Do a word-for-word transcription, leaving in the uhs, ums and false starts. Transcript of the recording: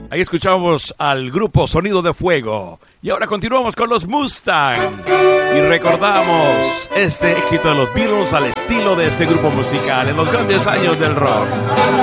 Ahí escuchamos al grupo Sonido de Fuego. Y ahora continuamos con los Mustang. Y recordamos este éxito de los Beatles al estilo de este grupo musical en los grandes años del rock.